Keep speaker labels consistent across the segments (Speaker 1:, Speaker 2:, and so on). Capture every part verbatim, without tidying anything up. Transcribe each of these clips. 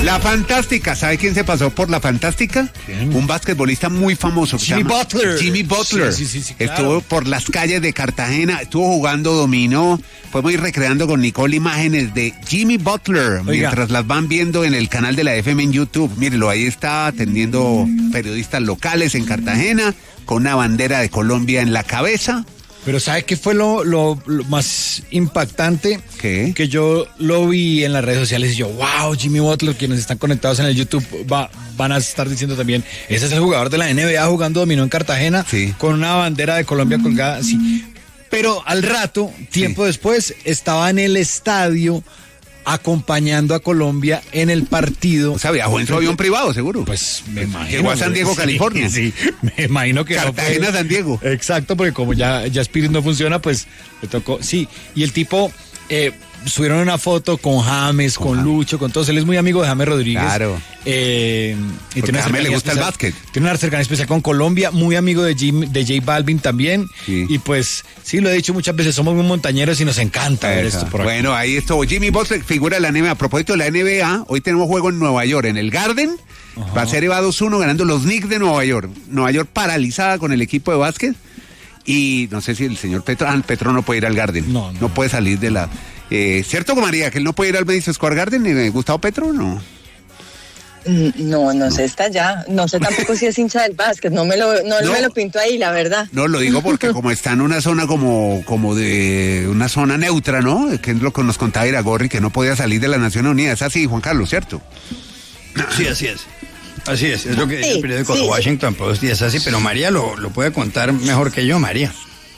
Speaker 1: La Fantástica, ¿sabe quién se pasó por La Fantástica?
Speaker 2: ¿Quién?
Speaker 1: Un basquetbolista muy famoso.
Speaker 2: Jimmy Butler.
Speaker 1: Jimmy Butler.
Speaker 2: Sí, sí, sí, sí, claro.
Speaker 1: Estuvo por las calles de Cartagena, estuvo jugando dominó. Podemos ir recreando con Nicole imágenes de Jimmy Butler,
Speaker 2: Oiga.
Speaker 1: mientras las van viendo en el canal de la F M en YouTube. Mírelo, ahí está atendiendo periodistas locales en Cartagena, con una bandera de Colombia en la cabeza.
Speaker 2: Pero ¿sabe qué fue lo, lo, lo más impactante?
Speaker 1: ¿Qué?
Speaker 2: Que yo lo vi en las redes sociales y yo, wow, Jimmy Butler, quienes están conectados en el YouTube va, van a estar diciendo también, ese es el jugador de la N B A jugando dominó en Cartagena,
Speaker 1: Sí.
Speaker 2: con una bandera de Colombia colgada, sí. Pero al rato, tiempo
Speaker 1: Sí.
Speaker 2: después, estaba en el estadio acompañando a Colombia en el partido.
Speaker 1: O sea, viajó en su avión privado, seguro.
Speaker 2: Pues me imagino.
Speaker 1: Llegó a San Diego,
Speaker 2: sí,
Speaker 1: California.
Speaker 2: Sí, me imagino que
Speaker 1: Cartagena,
Speaker 2: no fue-
Speaker 1: San Diego.
Speaker 2: Exacto, porque como ya, ya Spirit no funciona, pues le tocó. Sí, y el tipo eh, subieron una foto con James, con,
Speaker 1: Con James.
Speaker 2: Lucho, con todos. Él es muy amigo de James Rodríguez.
Speaker 1: Claro.
Speaker 2: Eh, y
Speaker 1: Porque
Speaker 2: tiene
Speaker 1: a James le
Speaker 2: cercanía
Speaker 1: gusta el
Speaker 2: especial-
Speaker 1: básquet.
Speaker 2: Tiene una cercanía especial con Colombia, muy amigo de, Jim, de J Balvin también.
Speaker 1: Sí.
Speaker 2: Y pues, sí, lo he dicho muchas veces, somos muy montañeros y nos encanta ver
Speaker 1: Esa.
Speaker 2: esto por aquí.
Speaker 1: Bueno, ahí estuvo Jimmy Butler, figura de la N B A. A propósito de la N B A, hoy tenemos juego en Nueva York, en el Garden.
Speaker 2: Ajá.
Speaker 1: Va a ser EVA dos uno ganando los Knicks de Nueva York. Nueva York paralizada con el equipo de básquet. Y no sé si el señor Petro, ah, Petro no puede ir al Garden.
Speaker 2: No, no.
Speaker 1: puede salir de la... Eh, ¿Cierto, María, que él no puede ir al Madison Square Garden? ¿Eh, Gustavo Petro no?
Speaker 3: Mm, No, no sé, está allá. No sé tampoco si es hincha del básquet. No me lo, no,
Speaker 1: No.
Speaker 3: me lo pinto ahí, la verdad.
Speaker 1: No, lo digo porque como está en una zona como, como de una zona neutra, ¿no? Que es lo que nos contaba Iragorri, que no podía salir de las Naciones Unidas. Es así, Juan Carlos, ¿cierto?
Speaker 4: Sí, así es. Así es, es lo que dice
Speaker 3: Sí,
Speaker 4: el periódico
Speaker 3: sí,
Speaker 4: The
Speaker 3: sí.
Speaker 4: Washington Post y es así, pero María lo, lo puede contar mejor que yo, María.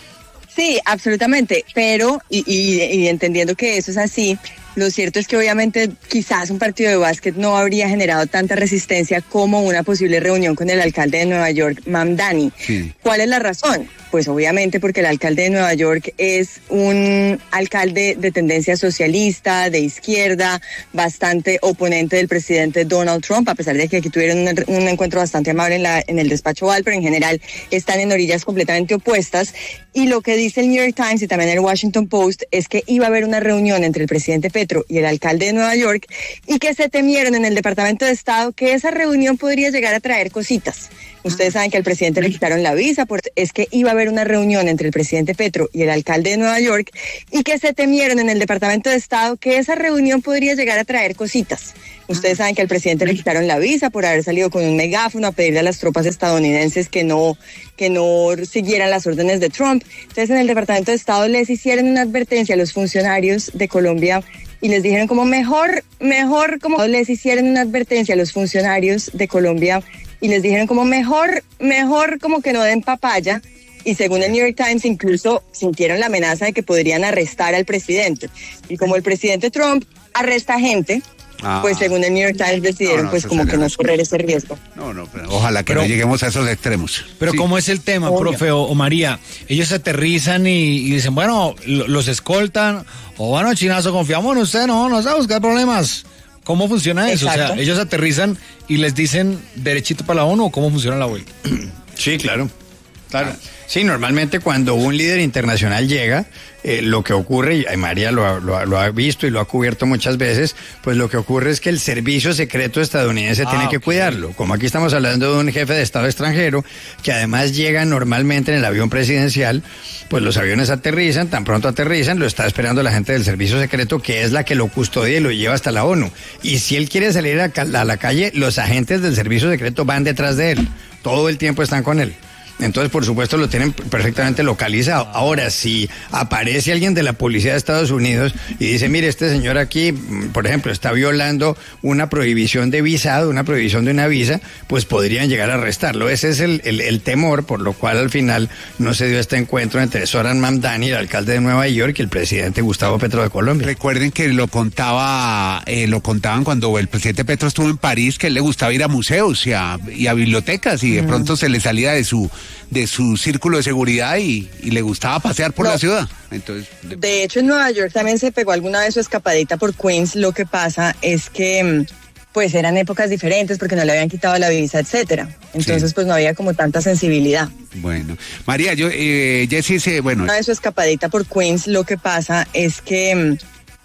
Speaker 3: Sí, absolutamente, pero, y, y, y entendiendo que eso es así, lo cierto es que obviamente quizás un partido de básquet no habría generado tanta resistencia como una posible reunión con el alcalde de Nueva York, Mamdani.
Speaker 1: Sí.
Speaker 3: ¿Cuál es la razón? Pues obviamente porque el alcalde de Nueva York es un alcalde de tendencia socialista, de izquierda, bastante oponente del presidente Donald Trump, a pesar de que aquí tuvieron un, un encuentro bastante amable en, la, en el despacho Oval, pero en general están en orillas completamente opuestas. Y lo que dice el New York Times y también el Washington Post es que iba a haber una reunión entre el presidente Petro y el alcalde de Nueva York y que se temieron en el Departamento de Estado que esa reunión podría llegar a traer cositas. Ustedes saben que al presidente le quitaron la visa, por, es que iba a haber una reunión entre el presidente Petro y el alcalde de Nueva York y que se temieron en el Departamento de Estado que esa reunión podría llegar a traer cositas. Ustedes saben que al presidente le quitaron la visa por haber salido con un megáfono a pedirle a las tropas estadounidenses que no, que no siguieran las órdenes de Trump. Entonces en el Departamento de Estado les hicieron una advertencia a los funcionarios de Colombia y les dijeron como mejor, mejor, como les hicieron una advertencia a los funcionarios de Colombia y les dijeron como mejor, mejor como que no den papaya. Y según el New York Times, incluso sintieron la amenaza de que podrían arrestar al presidente. Y como el presidente Trump arresta gente,
Speaker 1: Ah.
Speaker 3: pues según el New York Times decidieron
Speaker 1: No, no,
Speaker 3: pues
Speaker 1: eso
Speaker 3: como
Speaker 1: se
Speaker 3: que
Speaker 1: le
Speaker 3: no correr ese riesgo.
Speaker 1: No, no, pero ojalá que
Speaker 2: Pero-
Speaker 1: no lleguemos a esos extremos.
Speaker 2: Pero
Speaker 1: Sí.
Speaker 2: ¿cómo es el tema,
Speaker 3: Obvio.
Speaker 2: profe o, o María? Ellos aterrizan y, y dicen, bueno, lo- los escoltan, o bueno, chinazo, confiamos en usted, no, no se va a buscar problemas. ¿Cómo funciona eso? O sea,
Speaker 3: Exacto.
Speaker 2: ellos aterrizan y les dicen derechito para la ONU, ¿o cómo funciona la vuelta?
Speaker 4: Sí, claro. Claro. Sí, normalmente cuando un líder internacional llega, eh, lo que ocurre, y María lo, ha- lo ha- lo ha visto y lo ha cubierto muchas veces, pues lo que ocurre es que el servicio secreto estadounidense
Speaker 2: Ah,
Speaker 4: tiene que
Speaker 2: ok.
Speaker 4: cuidarlo. Como aquí estamos hablando de un jefe de Estado extranjero, que además llega normalmente en el avión presidencial, pues los aviones aterrizan, tan pronto aterrizan, lo está esperando la gente del servicio secreto, que es la que lo custodia y lo lleva hasta la ONU. Y si él quiere salir a, ca- a la calle, los agentes del servicio secreto van detrás de él. Todo el tiempo están con él. Entonces, por supuesto, lo tienen perfectamente localizado. Ahora, si aparece alguien de la policía de Estados Unidos y dice, mire, este señor aquí, mm, por ejemplo, está violando una prohibición de visado, una prohibición de una visa, pues podrían llegar a arrestarlo. Ese es el, el, el temor, por lo cual al final no se dio este encuentro entre Zoran Mamdani, el alcalde de Nueva York, y el presidente Gustavo Petro de Colombia.
Speaker 1: Recuerden que lo contaba, eh, lo contaban cuando el presidente Petro estuvo en París, que a él le gustaba ir a museos y a, y a bibliotecas y de pronto se le salía de su de su círculo de seguridad y, y le gustaba pasear por
Speaker 3: No.
Speaker 1: la ciudad. Entonces, de-
Speaker 3: De hecho, en Nueva York también se pegó alguna vez su escapadita por Queens. Lo que pasa es que mm, pues eran épocas diferentes porque no le habían quitado la visa, etcétera. Entonces,
Speaker 1: Sí.
Speaker 3: pues no había como tanta sensibilidad.
Speaker 1: bueno, María, yo, eh, Jessy, se, bueno,
Speaker 3: Una vez su escapadita por Queens, lo que pasa es que mm,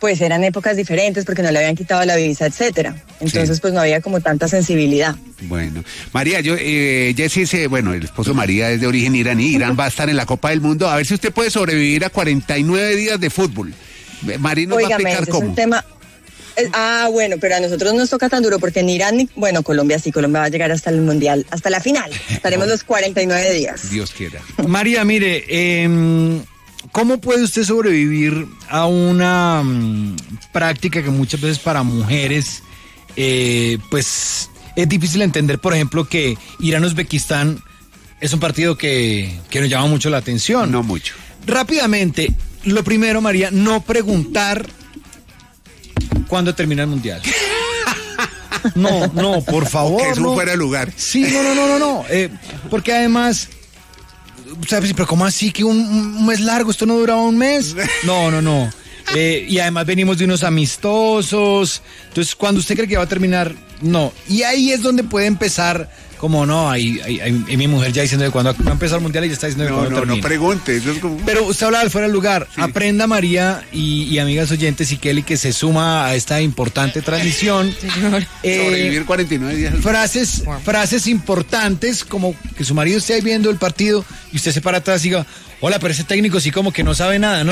Speaker 3: pues eran épocas diferentes porque no le habían quitado la visa, etcétera. Entonces, sí. pues no había como tanta sensibilidad.
Speaker 1: Bueno, María, yo, eh, Jessy dice, bueno, el esposo de María es de origen iraní, Irán va a estar en la Copa del Mundo, a ver si usted puede sobrevivir a cuarenta y nueve días de fútbol. María nos
Speaker 3: Óigame,
Speaker 1: va a explicar cómo.
Speaker 3: Es un tema... Ah, bueno, pero a nosotros nos toca tan duro porque en Irán, ni, bueno, Colombia sí, Colombia va a llegar hasta el Mundial, hasta la final. Estaremos los cuarenta y nueve días.
Speaker 1: Dios quiera.
Speaker 2: María, mire, eh, ¿cómo puede usted sobrevivir a una um, práctica que muchas veces para mujeres, eh, pues es difícil entender, por ejemplo, que Irán-Uzbekistán es un partido que, que nos llama mucho la atención?
Speaker 1: No mucho.
Speaker 2: Rápidamente, lo primero, María, no preguntar cuándo termina el Mundial. No, no, por favor.
Speaker 1: Que eso
Speaker 2: no.
Speaker 1: fuera de lugar.
Speaker 2: Sí, no, no, no, no, no. Eh, porque además, ¿sabes? Pero ¿cómo así que un, un mes largo? ¿Esto no duraba un mes? No, no, no. Eh, y además venimos de unos amistosos. Entonces, cuando usted cree que va a terminar, no. Y ahí es donde puede empezar, como no, ahí, ahí, ahí, ahí mi mujer ya diciendo que cuando va a empezar el Mundial, ella está diciendo que
Speaker 1: No,
Speaker 2: cuando
Speaker 1: no,
Speaker 2: termina.
Speaker 1: no pregunte. Eso es como...
Speaker 2: Pero usted hablaba de fuera del lugar.
Speaker 1: Sí.
Speaker 2: Aprenda, María y, y amigas oyentes y Kelly, que se suma a esta importante transmisión. Eh,
Speaker 1: Sobrevivir cuarenta y nueve días.
Speaker 2: frases, frases importantes, como que su marido esté ahí viendo el partido y usted se para atrás y diga, hola, pero ese técnico sí como que no sabe nada, ¿no?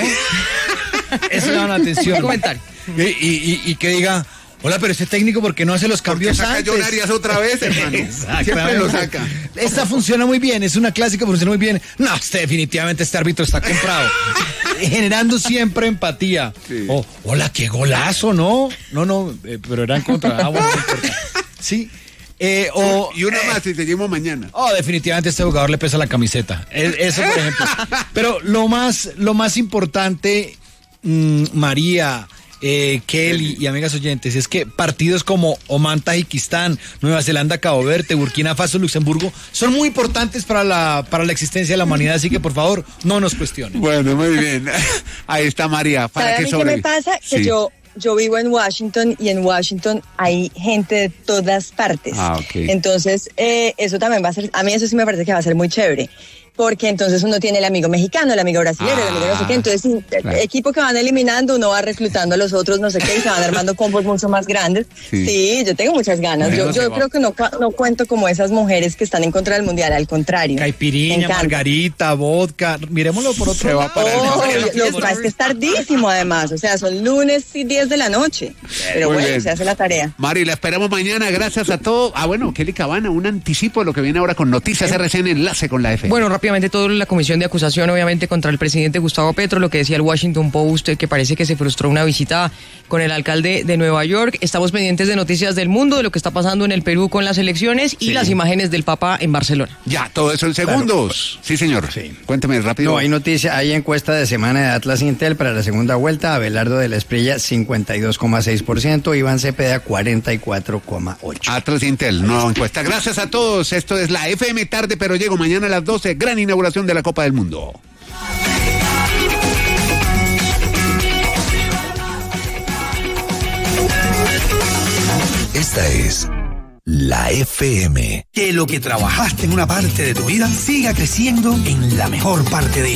Speaker 2: Eso llama la atención.
Speaker 5: Comentario.
Speaker 2: Y, y, y, y que diga, hola, pero ese técnico, ¿por qué no hace los cambios
Speaker 1: Porque saca
Speaker 2: antes?
Speaker 1: John Arias otra vez, hermano. Siempre lo saca.
Speaker 2: Esta funciona muy bien, es una clásica, funciona muy bien. No, este, definitivamente este árbitro está comprado. Generando siempre empatía.
Speaker 1: Sí.
Speaker 2: Oh, hola, qué golazo, ¿no? No, no, eh, pero era en contra. Ah, bueno, no importa. Sí. Eh, o,
Speaker 1: Y una
Speaker 2: eh,
Speaker 1: más, y seguimos mañana.
Speaker 2: Oh, definitivamente este jugador le pesa la camiseta. Es- Eso, por ejemplo. Pero lo más, lo más importante, mmm, María, eh, Kelly y amigas oyentes, es que partidos como Omán, Tayikistán, Nueva Zelanda, Cabo Verde, Burkina Faso, Luxemburgo, son muy importantes para la, para la existencia de la humanidad, así que por favor, no nos cuestionen.
Speaker 1: Bueno, muy bien. Ahí está María. Para
Speaker 3: ¿Sabe a
Speaker 1: que
Speaker 3: mí qué
Speaker 1: sobre...
Speaker 3: me pasa? Que
Speaker 1: Sí.
Speaker 3: yo, yo vivo en Washington y en Washington hay gente de todas partes.
Speaker 1: Ah, ok.
Speaker 3: Entonces, eh, eso también va a ser, a mí eso sí me parece que va a ser muy chévere. Porque entonces uno tiene el amigo mexicano, el amigo brasileño, el amigo no sé qué. Entonces, sí, el
Speaker 1: claro.
Speaker 3: equipo que van eliminando, uno va reclutando a los otros, no sé qué, y se van armando combos mucho más grandes.
Speaker 1: Sí.
Speaker 3: Sí, yo tengo muchas ganas.
Speaker 2: Bueno,
Speaker 3: Yo,
Speaker 2: se
Speaker 3: yo
Speaker 2: va.
Speaker 3: creo que no, ca- no cuento como esas mujeres que están en contra del mundial, al contrario. Me
Speaker 2: Caipiriña,
Speaker 3: encanta.
Speaker 2: margarita, vodka, miremoslo por otro
Speaker 1: Se va
Speaker 2: lado.
Speaker 1: para el
Speaker 3: Oh,
Speaker 1: norte.
Speaker 3: lo que pasa es que es tardísimo además, o sea, son lunes y diez de la noche. Pero
Speaker 1: Muy
Speaker 3: bueno,
Speaker 1: bien.
Speaker 3: se hace la tarea.
Speaker 1: Mari, la esperamos mañana, gracias a todo. Ah, bueno, Kelly Cabana, un anticipo de lo que viene ahora con Noticias R C N Enlace con la F.
Speaker 5: Bueno, rápidamente todo la comisión de acusación, obviamente, contra el presidente Gustavo Petro, lo que decía el Washington Post, eh, que parece que se frustró una visita con el alcalde de Nueva York. Estamos pendientes de noticias del mundo, de lo que está pasando en el Perú con las elecciones y
Speaker 1: Sí.
Speaker 5: las imágenes del Papa en Barcelona.
Speaker 1: Ya, todo eso en segundos. Sí, señor.
Speaker 4: Sí.
Speaker 1: Cuénteme rápido.
Speaker 4: No, hay noticia, hay encuesta de semana de Atlas Intel para la segunda vuelta. Abelardo de la Espriella, cincuenta y dos coma seis por ciento. Iván Cepeda, cuarenta y cuatro coma ocho por ciento.
Speaker 1: Atlas Intel, nueva encuesta. Gracias a todos. Esto es la F M tarde, pero llego mañana a las doce. Gran inauguración de la Copa del Mundo.
Speaker 6: Esta es la F M.
Speaker 7: Que lo que trabajaste en una parte de tu vida siga creciendo en la mejor parte de